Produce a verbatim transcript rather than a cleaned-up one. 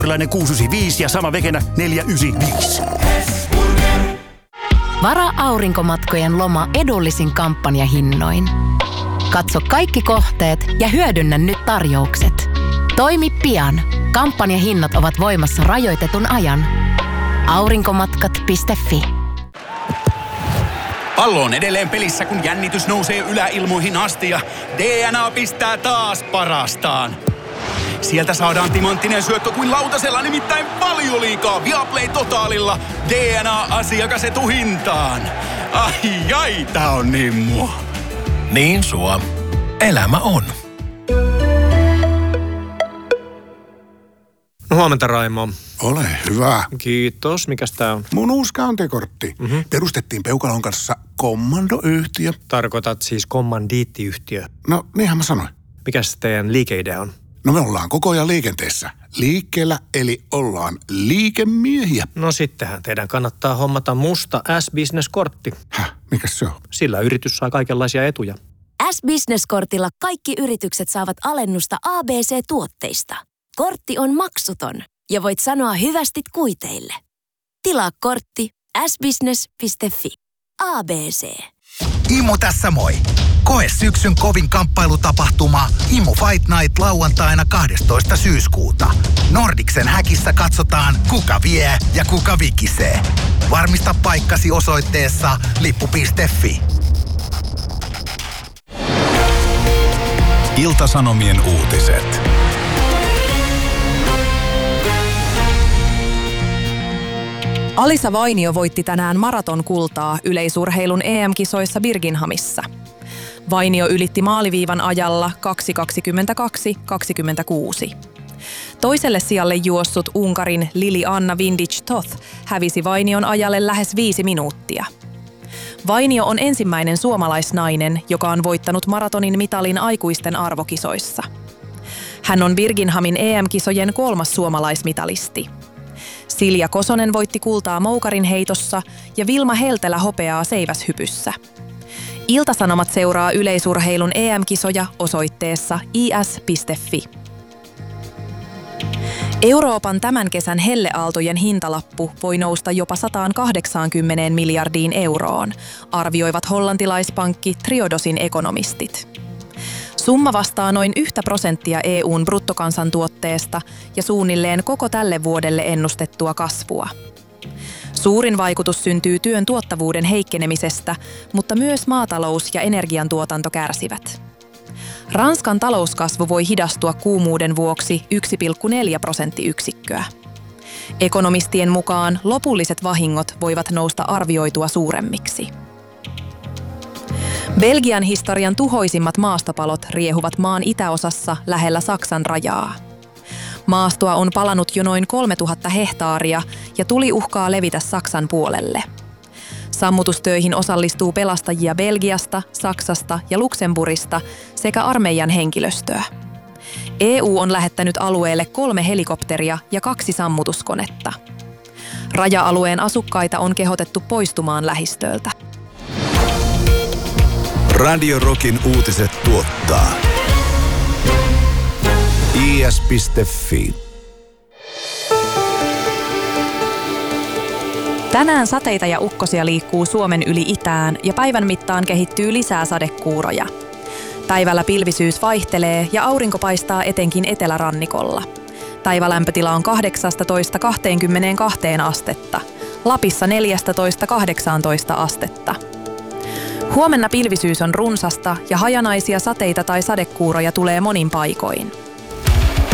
kuusi yhdeksänkymmentäviisi ja sama vegenä neljä yhdeksänkymmentäviisi. Vara aurinkomatkojen loma edullisin kampanjahinnoin. Katso kaikki kohteet ja hyödynnä nyt tarjoukset. Toimi pian. Kampanjahinnat ovat voimassa rajoitetun ajan. aurinkomatkat piste fi. Pallo on edelleen pelissä, kun jännitys nousee yläilmoihin asti ja D N A pistää taas parastaan. Sieltä saadaan timanttinen syöttö kuin lautasella, nimittäin Valioliigaa Viaplay Totaalilla D N A-asiakas etuhintaan. Ai ai, tää on niin mua. Niin sua. Elämä on. No huomenta, Raimo. Ole hyvä. Kiitos. Mikäs tää on? Mun uusi kantekortti. Mm-hmm. Perustettiin Peukalon kanssa kommandoyhtiö. Tarkoitat siis kommandiittiyhtiö. No, niinhän mä sanoin. Mikäs teidän liikeidea on? No me ollaan koko ajan liikenteessä. Liikkeellä, eli ollaan liikemiehiä. No sittenhän teidän kannattaa hommata musta S-Business-kortti. Häh? Mikäs se on? Sillä yritys saa kaikenlaisia etuja. S-Business-kortilla kaikki yritykset saavat alennusta A B C-tuotteista. Kortti on maksuton ja voit sanoa hyvästit kuiteille. Tilaa kortti s business piste fi. A B C. Imo tässä moi. Koe syksyn kovin kamppailutapahtuma Imo Fight Night lauantaina kahdestoista syyskuuta. Nordicsen häkissä katsotaan, kuka vie ja kuka vikisee. Varmista paikkasi osoitteessa lippu piste fi. Ilta-Sanomien uutiset. Alisa Vainio voitti tänään maratonkultaa yleisurheilun E M-kisoissa Birminghamissa. Vainio ylitti maaliviivan ajalla kaksi kaksikymmentäkaksi kaksikymmentäkuusi. Toiselle sijalle juossut Unkarin Lili-Anna Vindic-Toth hävisi Vainion ajalle lähes viisi minuuttia. Vainio on ensimmäinen suomalaisnainen, joka on voittanut maratonin mitalin aikuisten arvokisoissa. Hän on Birminghamin E M-kisojen kolmas suomalaismitalisti. Silja Kosonen voitti kultaa moukarin heitossa ja Vilma Heltelä hopeaa seiväshypyssä. Ilta-Sanomat seuraa yleisurheilun E M-kisoja osoitteessa i s piste fi. Euroopan tämän kesän helleaaltojen hintalappu voi nousta jopa sata kahdeksankymmentä miljardiin euroon, arvioivat hollantilaispankki Triodosin ekonomistit. Summa vastaa noin yhtä prosenttia E U:n bruttokansantuotteesta ja suunnilleen koko tälle vuodelle ennustettua kasvua. Suurin vaikutus syntyy työn tuottavuuden heikkenemisestä, mutta myös maatalous ja energiantuotanto kärsivät. Ranskan talouskasvu voi hidastua kuumuuden vuoksi yksi pilkku neljä prosenttiyksikköä. Ekonomistien mukaan lopulliset vahingot voivat nousta arvioitua suuremmiksi. Belgian historian tuhoisimmat maastopalot riehuvat maan itäosassa lähellä Saksan rajaa. Maastoa on palanut jo noin kolmetuhatta hehtaaria ja tuli uhkaa levitä Saksan puolelle. Sammutustöihin osallistuu pelastajia Belgiasta, Saksasta ja Luxemburgista sekä armeijan henkilöstöä. E U on lähettänyt alueelle kolme helikopteria ja kaksi sammutuskonetta. Raja-alueen asukkaita on kehotettu poistumaan lähistöltä. Radio Rockin uutiset tuottaa i s piste fi. Tänään sateita ja ukkosia liikkuu Suomen yli itään ja päivän mittaan kehittyy lisää sadekuuroja. Päivällä pilvisyys vaihtelee ja aurinko paistaa etenkin etelärannikolla. Päivälämpötila on kahdeksastatoista kahteenkymmeneenkahteen astetta, Lapissa neljästätoista kahdeksaantoista astetta. Huomenna pilvisyys on runsasta ja hajanaisia sateita tai sadekuuroja tulee monin paikoin.